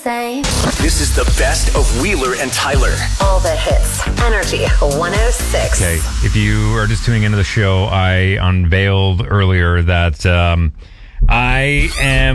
Say. This is the best of Wheeler and Tyler. All the hits. Energy 106. Okay, if you are just tuning into the show, I unveiled earlier that I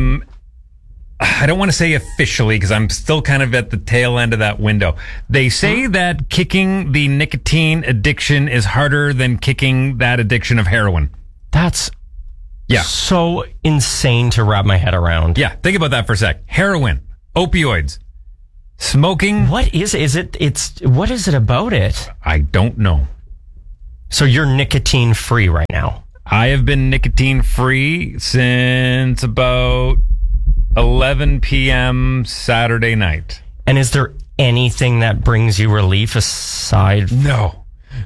don't want to say officially because I'm still kind of at the tail end of that window. They say that kicking the nicotine addiction is harder than kicking that addiction of heroin. That's Yeah. so insane to wrap my head around. Yeah, think about that for a sec. Heroin, opioids, smoking. What is what is it about it? I don't know. So you're nicotine free right now. I have been nicotine free since about 11 p.m. Saturday night. And is there anything that brings you relief aside? No.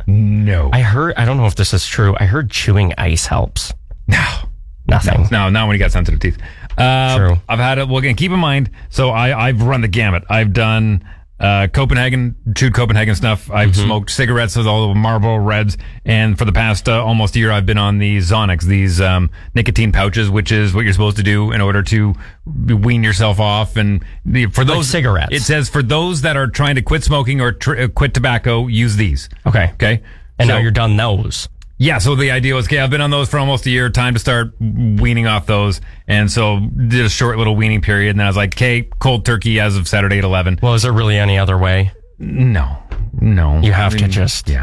I don't know if this is true. I heard chewing ice helps. No. Nothing. No, not when you got sensitive teeth. True. I've had it. Well, again, keep in mind. So I've run the gamut. I've done Copenhagen, chewed Copenhagen snuff. I've smoked cigarettes with all the Marlboro Reds, and for the past almost year, I've been on these Zonix, these nicotine pouches, which is what you're supposed to do in order to wean yourself off. And for those like cigarettes, it says for those that are trying to quit smoking or quit tobacco, use these. Okay. And now you're done those. Yeah, so the idea was, okay, I've been on those for almost a year, time to start weaning off those. And so did a short little weaning period. And then I was like, okay, cold turkey as of Saturday at 11. Well, is there really any other way? No. You have to just... Yeah.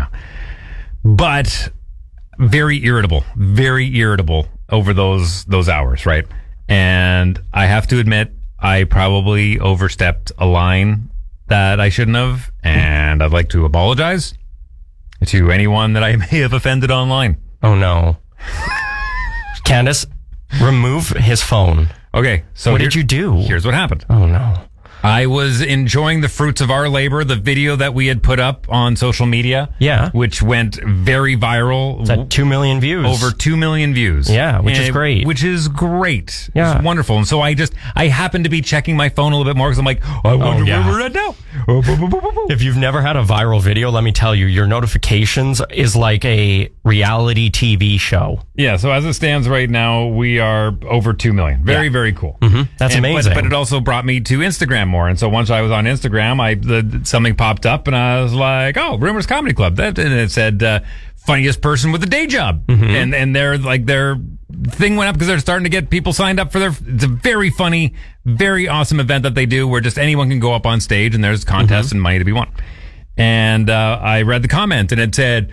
But very irritable over those hours, right? And I have to admit, I probably overstepped a line that I shouldn't have. And I'd like to apologize to anyone that I may have offended online. Oh, no. Candace, remove his phone. Okay, so what did you do? Here's what happened. Oh, no. I was enjoying the fruits of our labor, the video that we had put up on social media. Yeah. Which went very viral. It's at 2 million views. Over 2 million views. Yeah, which is great. Which is great. Yeah. It's wonderful. And so I happened to be checking my phone a little bit more because I'm like, I wonder where we're at now. If you've never had a viral video, let me tell you, your notifications is like a reality TV show. Yeah, so as it stands right now, we are over 2 million. Very cool. That's amazing. But it also brought me to Instagram more. And so once I was on Instagram, something popped up and I was like, oh, Rumors Comedy Club. And it said, funniest person with a day job. And their thing went up because they're starting to get people signed up for it's a very funny, very awesome event that they do where just anyone can go up on stage and there's contests and money to be won. And I read the comment and it said,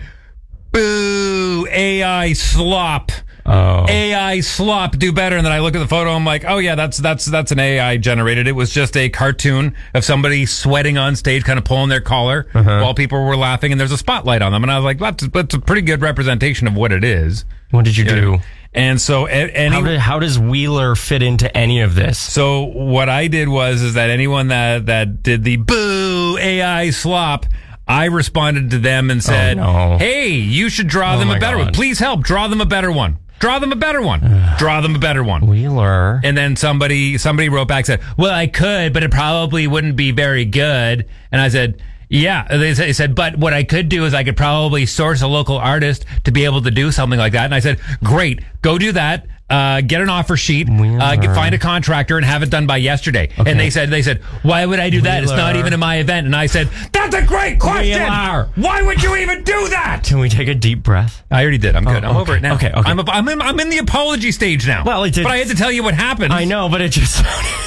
boo, AI slop. Oh. AI slop, do better. And then I look at the photo, I'm like, oh yeah, that's an AI generated. It was just a cartoon of somebody sweating on stage, kind of pulling their collar while people were laughing, and there's a spotlight on them. And I was like, that's a pretty good representation of what it is. What did you do? And so, how does Wheeler fit into any of this? So what I did is that anyone that did the boo AI slop, I responded to them and said, hey, you should draw them a better one. Please help. Draw them a better one. Draw them a better one. Draw them a better one. Wheeler. And then somebody wrote back, said, well, I could, but it probably wouldn't be very good. And I said, yeah. They said, but what I could do is I could probably source a local artist to be able to do something like that. And I said, great, go do that. Get an offer sheet, find a contractor and have it done by yesterday. Okay. And they said, why would I do that? It's not even in my event. And I said, that's a great question. Why would you even do that? Can we take a deep breath? I already did. I'm good. I'm over it now. Okay. I'm in the apology stage now. Well, but I had to tell you what happened. I know, but it just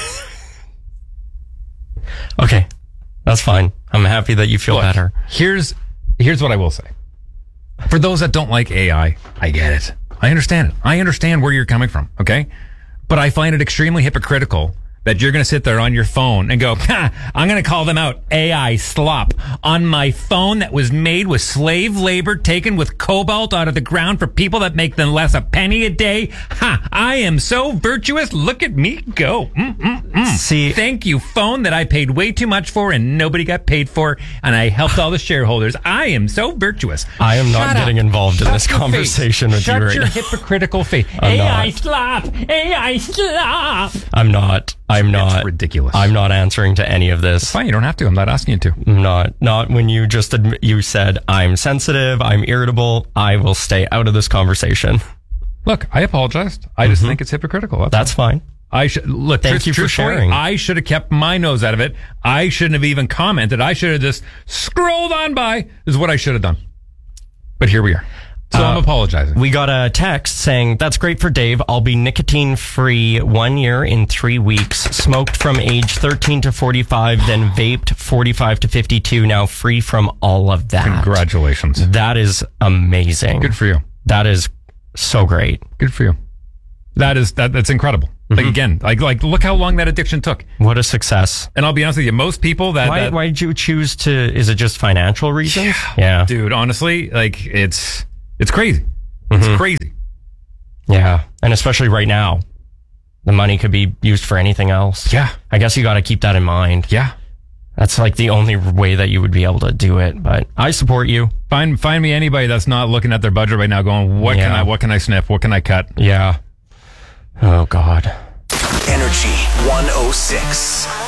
okay. That's fine. I'm happy that you feel better. Here's what I will say. For those that don't like AI, I get it. I understand it. I understand where you're coming from, okay? But I find it extremely hypocritical that you're going to sit there on your phone and go, I'm going to call them out, AI slop, on my phone that was made with slave labor taken with cobalt out of the ground for people that make them less a penny a day. I am so virtuous. Look at me go. See, thank you, phone that I paid way too much for and nobody got paid for, and I helped all the shareholders. I am so virtuous. I am not getting involved in this conversation with you right now. Shut your hypocritical face. AI slop. AI slop. I'm not. It's ridiculous. I'm not answering to any of this. It's fine. You don't have to. I'm not asking you to. I'm not when you just you said I'm sensitive, I'm irritable. I will stay out of this conversation. Look, I apologized. I just think it's hypocritical. That's fine. I should look. Thank you for truthfully, sharing. I should have kept my nose out of it. I shouldn't have even commented. I should have just scrolled on by. Is what I should have done. But here we are. So I'm apologizing. We got a text saying, "That's great for Dave. I'll be nicotine free 1 year in 3 weeks. Smoked from age 13 to 45, then vaped 45 to 52. Now free from all of that." Congratulations. That is amazing. Good for you. That is so great. Good for you. That's incredible. Like again, like look how long that addiction took. What a success. And I'll be honest with you, most people Why did you choose to, is it just financial reasons? Yeah. dude, honestly, like it's crazy. It's crazy. Yeah. And especially right now, the money could be used for anything else. Yeah. I guess you got to keep that in mind. Yeah. That's like the only way that you would be able to do it. But I support you. Find me anybody that's not looking at their budget right now going, what can I sniff? What can I cut? Yeah. Oh, God. Energy 106.